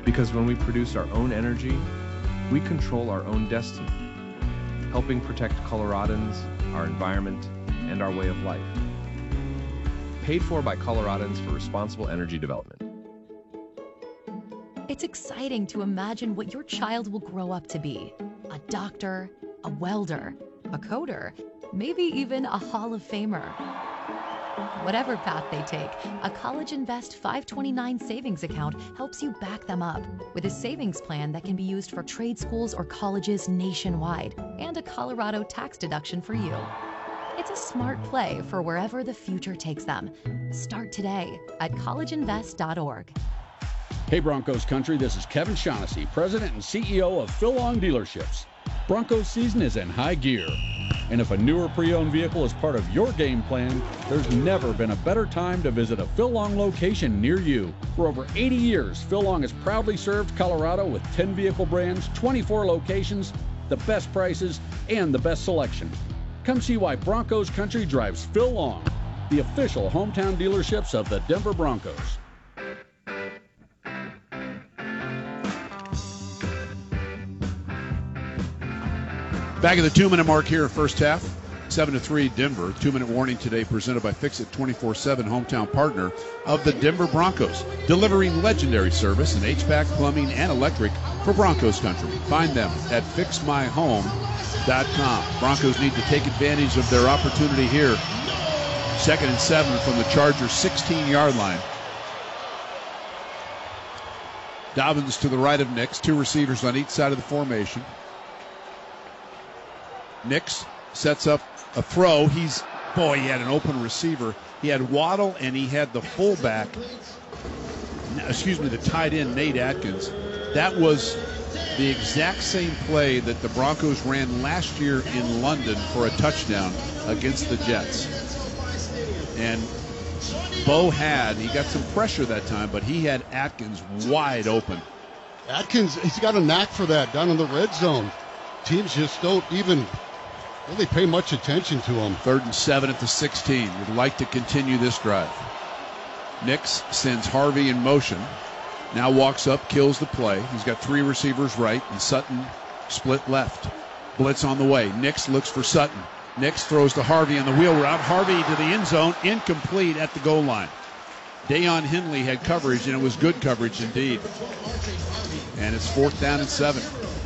Because when we produce our own energy, we control our own destiny, helping protect Coloradans, our environment, and our way of life. Paid for by Coloradans for Responsible Energy Development. It's exciting to imagine what your child will grow up to be. A doctor, a welder, a coder, maybe even a Hall of Famer. Whatever path they take, a College Invest 529 savings account helps you back them up with a savings plan that can be used for trade schools or colleges nationwide and a Colorado tax deduction for you. It's a smart play for wherever the future takes them. Start today at collegeinvest.org. Hey Broncos country, this is Kevin Shaughnessy, President and CEO of Phil Long Dealerships. Broncos season is in high gear. And if a newer pre-owned vehicle is part of your game plan, there's never been a better time to visit a Phil Long location near you. For over 80 years, Phil Long has proudly served Colorado with 10 vehicle brands, 24 locations, the best prices, and the best selection. Come see why Broncos country drives Phil Long, the official hometown dealerships of the Denver Broncos. Back at the 2-minute mark here, first half, 7-3 Denver. 2-minute warning today presented by Fix-It 24/7, hometown partner of the Denver Broncos, delivering legendary service in HVAC, plumbing, and electric for Broncos country. Find them at fixmyhome.com. Broncos need to take advantage of their opportunity here. 2nd and 7 from the Chargers' 16-yard line. Dobbins to the right of Nix, 2 receivers on each side of the formation. Nix sets up a throw. He had an open receiver. He had Waddle and he had the fullback, the tight end, Nate Atkins. That was the exact same play that the Broncos ran last year in London for a touchdown against the Jets. And Bo he got some pressure that time, but he had Atkins wide open. Atkins, he's got a knack for that down in the red zone. Teams just don't even really pay much attention to him. 3rd and 7 at the 16. Would like to continue this drive. Nix sends Harvey in motion. Now walks up, kills the play. He's got 3 receivers right, and Sutton split left. Blitz on the way. Nix looks for Sutton. Nix throws to Harvey on the wheel route. Harvey to the end zone, incomplete at the goal line. Deion Henley had coverage, and it was good coverage indeed. And it's 4th down and 7.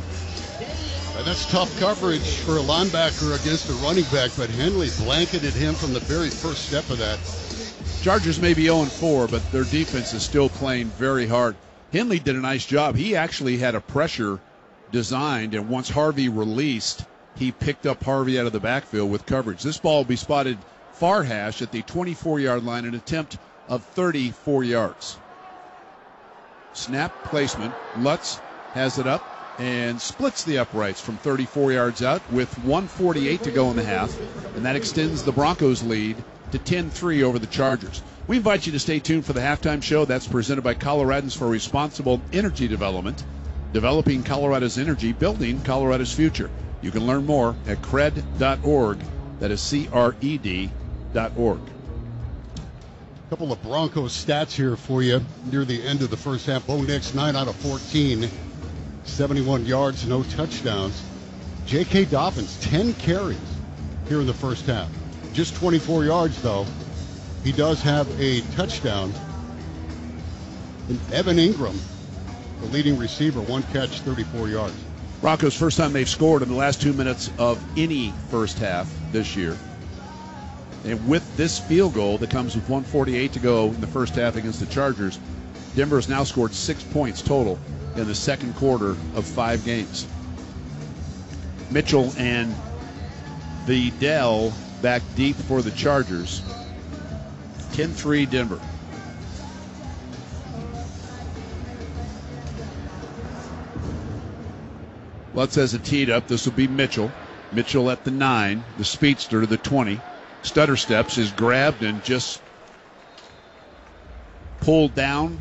And that's tough coverage for a linebacker against a running back, but Henley blanketed him from the very first step of that. Chargers may be 0-4, but their defense is still playing very hard. Henley did a nice job. He actually had a pressure designed, and once Harvey released, he picked up Harvey out of the backfield with coverage. This ball will be spotted far hash at the 24-yard line, an attempt of 34 yards. Snap placement. Lutz has it up and splits the uprights from 34 yards out with 1:48 to go in the half, and that extends the Broncos' lead to 10-3 over the Chargers. We invite you to stay tuned for the halftime show. That's presented by Coloradans for Responsible Energy Development, developing Colorado's energy, building Colorado's future. You can learn more at cred.org. That is CRED.org. A couple of Broncos stats here for you near the end of the first half. Bo Nix, 9 out of 14. 71 yards, no touchdowns. J.K. Dobbins, 10 carries here in the first half. Just 24 yards, though. He does have a touchdown. And Evan Ingram, the leading receiver, 1 catch, 34 yards. Broncos, first time they've scored in the last 2 minutes of any first half this year. And with this field goal that comes with 1:48 to go in the first half against the Chargers, Denver has now scored 6 points total in the second quarter of 5 games. Mitchell and Vidal back deep for the Chargers. 10-3 Denver. Lutz has it teed up. This will be Mitchell. Mitchell at the 9, the speedster to the 20. Stutter steps, is grabbed and just pulled down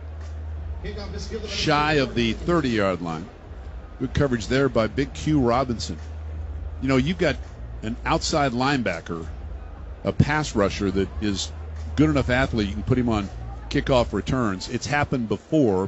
shy of the 30-yard line. Good coverage there by Big Q Robinson. You know, you've got an outside linebacker, a pass rusher that is good enough athlete. You can put him on kickoff returns. It's happened before.